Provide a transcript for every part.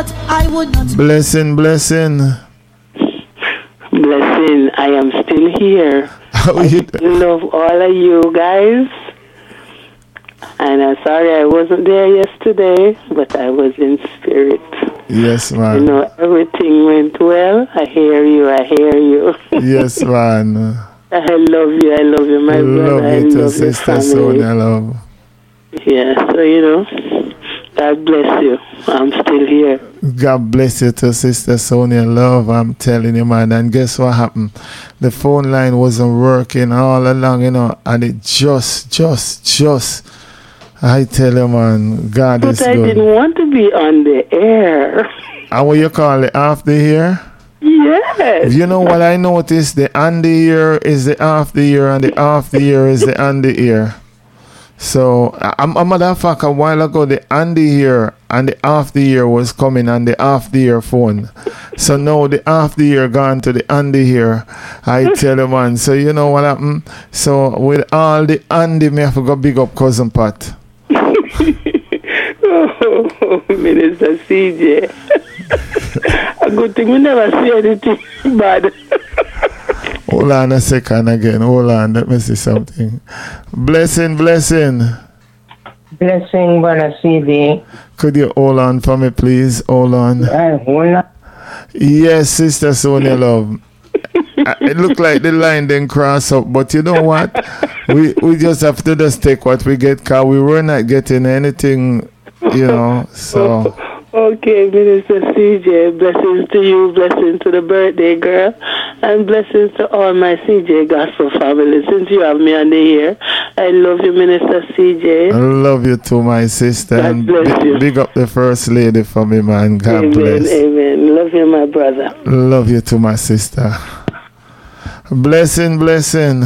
but I would not. Blessing, blessing. Blessing, I am still here. How I you? still love all of you guys. And I'm sorry I wasn't there yesterday, but I was in spirit. Yes, man. You know, everything went well. I hear you. Yes, man. I love you, my brother. Love I you too, love your Sister family. Sonia, love. Yeah, so, God bless you. I'm still here. God bless you too, Sister Sonia, love. I'm telling you, man. And guess what happened? The phone line wasn't working all along, and it just. I tell you, man, God is But I good. didn't want to be on the air. And what you call it, off the ear? Yes. You know what I noticed? The on the ear is the off the ear, and the off the ear is the on the ear. So, a motherfucker, a while ago, the on the ear and the off the ear was coming on the off the ear phone. So now the off the ear gone to the on the ear. I tell you, man. So you know what happened? So with all the Andy, me have to go big up Cousin Pat. Oh, Minister CJ. A good thing we never see anything bad. Hold on a second again. Hold on. Let me see something. Blessing. Blessing, Brother CD. Could you hold on for me, please? Hold on. Hold on. Yes, Sister Sonia, love. It looked like the line didn't cross up, but you know what? We just have to just take what we get, because we were not getting anything, so... Okay, Minister CJ, blessings to you, blessings to the birthday girl, and blessings to all my CJ Gospel family. Since you have me on the air, I love you, Minister CJ. I love you too, my sister. God and bless you. Big up the First Lady for me, man. God Amen, bless. amen. Love you, my brother. Love you too, my sister. Blessing. Blessing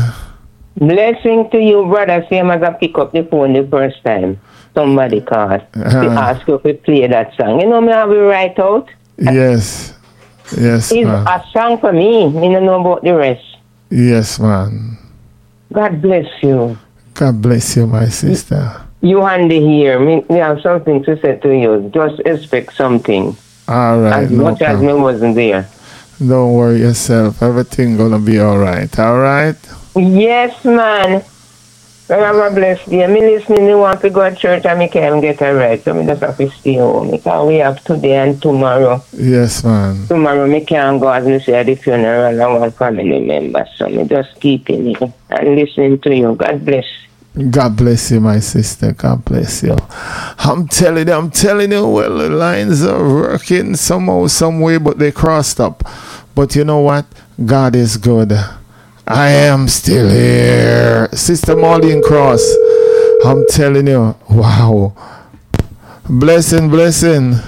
to you, brother. Same as I pick up the phone the first time. Somebody called to ask you to play that song. You know me have it right out? Yes, It's man. a song for me. Me don't know about the rest. Yes, man. God bless you. God bless you, my sister. You and the here. Me have something to say to you. Just expect something. All right. As much as me wasn't there. Don't worry yourself. Everything gonna be all right. All right? Yes, man. Remember, bless day. Me listening, you want to go to church and me can't get a ride. So me just have to stay home. Because we have today and tomorrow. Yes, man. Tomorrow me can't go as me say at the funeral and one family member. So me just keeping it and listening to you. God bless. God bless you, my sister. God bless you. I'm telling you, well, the lines are working somehow, some way, but they crossed up. But you know what? God is good. I am still here. Sister Marlene Cross. I'm telling you, wow. Blessing. Blessings,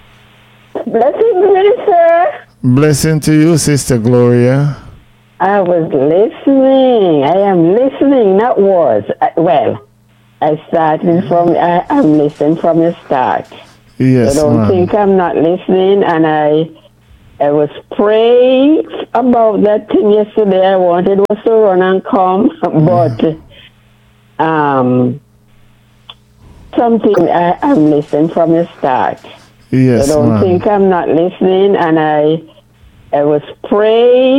Minister. Blessing to you, Sister Gloria. I was listening. I am listening, not was. I started from, I'm listening from the start. Yes, I don't ma'am. think I'm not listening, and I was praying about that thing yesterday. I wanted was to run and come, but something I'm listening from the start. Yes, I don't ma'am. think I'm not listening, and I was praying